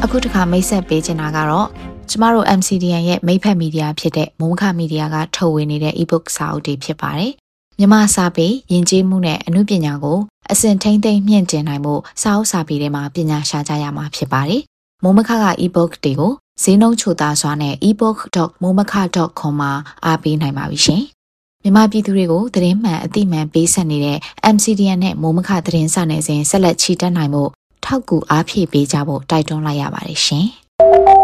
အခုတစ်ခါမိတ်ဆက်ပေးချင်တာကတော့ကျမတို့ MCDN ရဲ့မိဖက်မီဒီယာဖြစ်တဲ့မိုးခမီဒီယာကထုတ်ဝေနေတဲ့ ebook စာအုပ်တွေဖြစ်ပါတယ်။မြန်မာစာပေယဉ်ကျေးမှုနဲ့အမှုပညာကိုအစဉ်ထိမ့်သိမ့်မြင့်တင်နိုင်မှုစာအုပ်စာပေတွေမှာပညာရှာကြရမှာဖြစ်ပါတယ်။မိုးမခက ebook တွေကိုဈေးနှုန်းချိုသားစွာနဲ့ ebook.momaka.com မှာအားပေးနိုင်ပါပြီရှင်။မြန်မာပြည်သူတွေကိုသတင်းမှန်အသိမှန်ပေးဆက်နေတဲ့ MCDN နဲ့မိုးမခသတင်းစာနယ်စဉ်ဆက်လက်ချီတက်နိုင်မှုထောက်ကူအားဖြည့်ပေးကြဖို့တိုက်တွန်းလိုက်ရပါတယ်ရှင်။